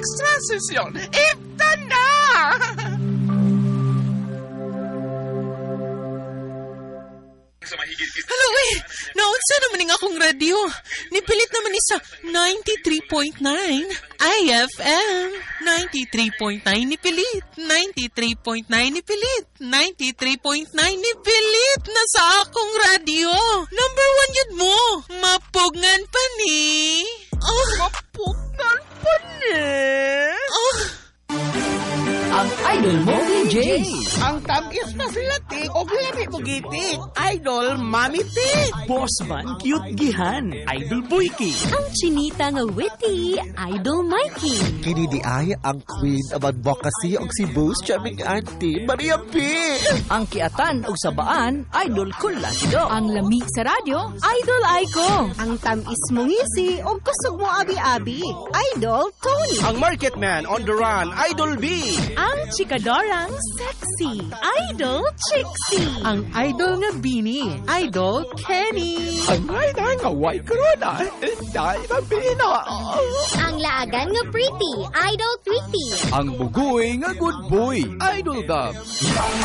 extra session. Ito na! Hello, naunsa naman nga akong radyo. Nipilit naman ni sa 93.9 IFM. 93.9 nipilit. 93.9 nipilit. 93.9 nipilit na sa akong radyo. Number 1 yun mo. Mapugngan pa ni. Mapugngan pa ni? Ang idol mo, DJ. Ang tamis na silatik o lami mo gitik. Idol, Mami Tik. Boss man, cute gihan. Idol Boyki. Ang chinita nga witty, Idol Mikey. Kini di ay ang queen of advocacy og si Boss Charming Auntie Maria P. Ang kiatan o sabaan, Idol Culacido. Ang lami sa radyo, Idol Aiko. Ang tamis mo ngisi o kusog mo abi-abi, Idol Tony. Ang market man on the run, Idol B. Ang chikadorang sexy, Idol Trixie. Ang idol nga Bini, Idol Kenny. Ang ay nga white corona. Dahil ang pina. Ang laagan nga pretty, Idol Tweety. Ang bugoy nga good boy, Idol Dub.